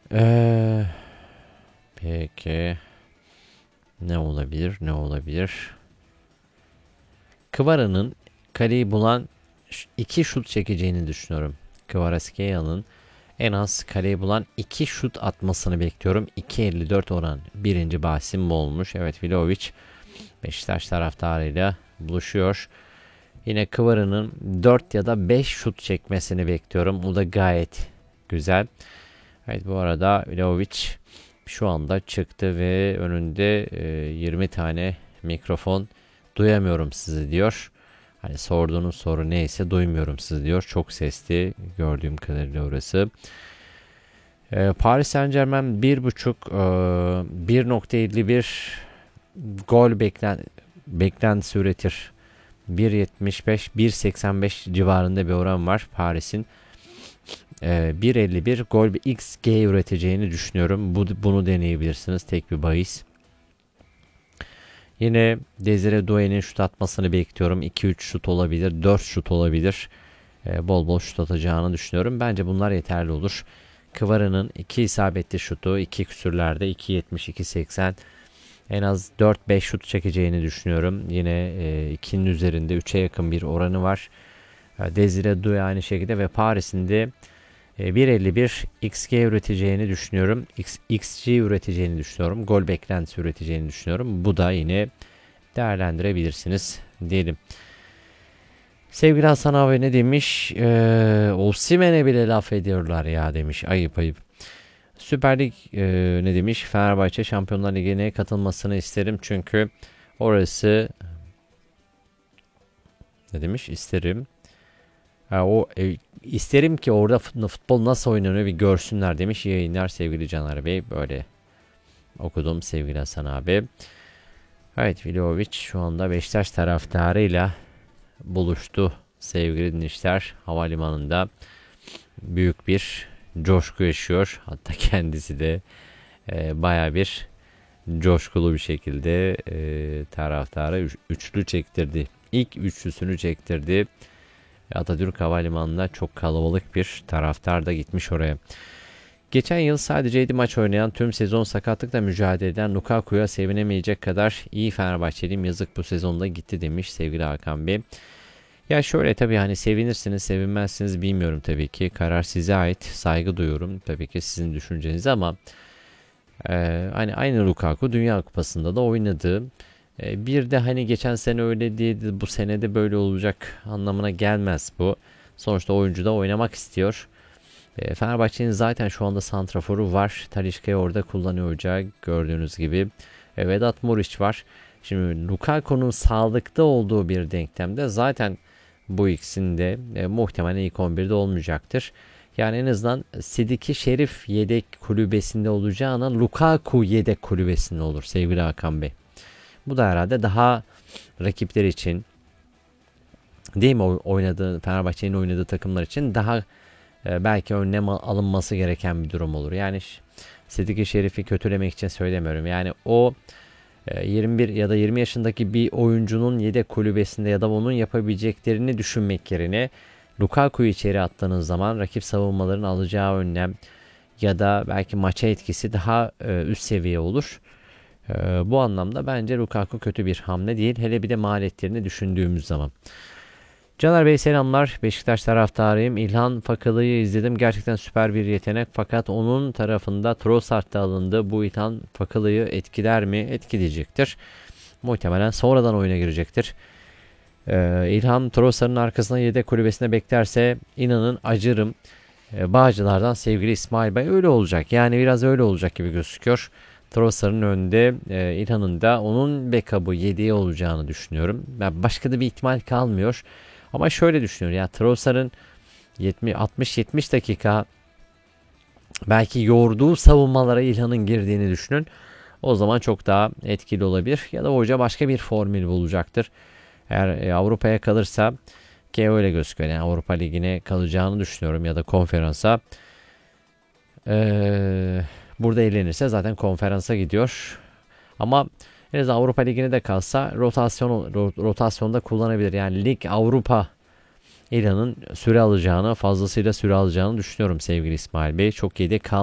Ee, peki ne olabilir? Ne olabilir? Kvara'nın kaleyi bulan iki şut çekeceğini düşünüyorum. Kvaratskhelia'nın en az kaleyi bulan 2 şut atmasını bekliyorum. 2.54 oran. Birinci bahsim bu olmuş. Evet, Vlahovic Beşiktaş taraftarıyla buluşuyor. Yine Kıvarı'nın 4 ya da 5 şut çekmesini bekliyorum. Bu da gayet güzel. Evet, bu arada Vlahovic şu anda çıktı ve önünde 20 tane mikrofon, duyamıyorum sizi diyor. Hani sorduğunuz soru neyse duymuyorum sizi diyor. Çok sesli gördüğüm kadarıyla orası. Paris Saint-Germain 1.51 gol beklentisi üretir. 1.75 1.85 civarında bir oran var Paris'in. 1.51 gol XG üreteceğini düşünüyorum. Bunu deneyebilirsiniz. Tek bir bahis. Yine Desire Doué'nin şut atmasını bekliyorum. 2-3 şut olabilir, 4 şut olabilir. Bol bol şut atacağını düşünüyorum. Bence bunlar yeterli olur. Kvara'nın 2 isabetli şutu 2 küsürlerde 2.70 2.80, en az 4-5 şut çekeceğini düşünüyorum. Yine 2'nin üzerinde 3'e yakın bir oranı var. Desire Doué aynı şekilde ve Paris'in de 1.51 XG üreteceğini düşünüyorum. XG üreteceğini düşünüyorum. Gol beklentisi üreteceğini düşünüyorum. Bu da yine değerlendirebilirsiniz diyelim. Sevgili Hasan abi ne demiş? Osimhen'e bile laf ediyorlar ya demiş. Ayıp ayıp. Süper Lig ne demiş? Fenerbahçe Şampiyonlar Ligi'ne katılmasını isterim. Çünkü orası ne demiş? İsterim. İsterim ki orada futbol nasıl oynanıyor bir görsünler demiş. İyi yayınlar sevgili Caner Bey. Böyle okudum sevgili Hasan abi. Evet, Vlahovic şu anda Beşiktaş taraftarıyla buluştu sevgili dinleyiciler. Havalimanında büyük bir coşku yaşıyor. Hatta kendisi de baya bir coşkulu bir şekilde taraftara üçlü çektirdi. İlk üçlüsünü çektirdi. Atatürk Havalimanı'nda çok kalabalık bir taraftar da gitmiş oraya. Geçen yıl sadece 7 maç oynayan, tüm sezon sakatlıkla mücadele eden Lukaku'ya sevinemeyecek kadar iyi Fenerbahçeliyim, yazık bu sezonda gitti demiş sevgili Hakan Bey. Ya şöyle, tabii hani sevinirsiniz sevinmezsiniz bilmiyorum tabii ki. Karar size ait, saygı duyuyorum tabii ki sizin düşünceniz ama hani aynı Lukaku Dünya Kupası'nda da oynadı. Bir de hani geçen sene öyle değildi, bu sene de böyle olacak anlamına gelmez bu. Sonuçta oyuncu da oynamak istiyor. Fenerbahçe'nin zaten şu anda santraforu var. Talisca'yı orada kullanıyor hoca gördüğünüz gibi. Vedat Muriç var. Şimdi Lukaku'nun sağlıkta olduğu bir denklemde zaten bu ikisinde muhtemelen ilk 11'de olmayacaktır. Yani en azından Sidiki Şerif yedek kulübesinde olacağına Lukaku yedek kulübesinde olur sevgili Hakan Bey. Bu da herhalde daha rakipler için, değil mi, Fenerbahçe'nin oynadığı takımlar için daha belki önlem alınması gereken bir durum olur. Yani Sidiki Şerif'i kötülemek için söylemiyorum. Yani o 21 ya da 20 yaşındaki bir oyuncunun yedek kulübesinde ya da onun yapabileceklerini düşünmek yerine Lukaku'yu içeri attığınız zaman rakip savunmaların alacağı önlem ya da belki maça etkisi daha üst seviye olur. Bu anlamda bence Lukaku kötü bir hamle değil. Hele bir de maliyetlerini düşündüğümüz zaman. Caner Bey selamlar. Beşiktaş taraftarıyım. İlhan Fakalı'yı izledim. Gerçekten süper bir yetenek. Fakat onun tarafında Trossard da alındı. Bu İlhan Fakalı'yı etkiler mi? Etkileyecektir. Muhtemelen sonradan oyuna girecektir. İlhan Trossard'ın arkasına yedek kulübesine beklerse inanın acırım. Bağcılar'dan sevgili İsmail Bey öyle olacak. Yani biraz öyle olacak gibi gözüküyor. Trossard'ın önünde İlhan'ın da onun backup'ı 7'ye olacağını düşünüyorum. Yani başka da bir ihtimal kalmıyor. Ama şöyle düşünüyorum ya, Trossard'ın 60-70 dakika belki yorduğu savunmalara İlhan'ın girdiğini düşünün. O zaman çok daha etkili olabilir. Ya da hoca başka bir formül bulacaktır. Eğer Avrupa'ya kalırsa, ki öyle gözüküyor, yani Avrupa Ligi'ne kalacağını düşünüyorum ya da konferansa. Burada eğlenirse zaten konferansa gidiyor. Ama en azından Avrupa Ligi'ne de kalsa rotasyonda kullanabilir. Yani Lig Avrupa İran'ın süre alacağını, fazlasıyla süre alacağını düşünüyorum sevgili İsmail Bey. Çok yedek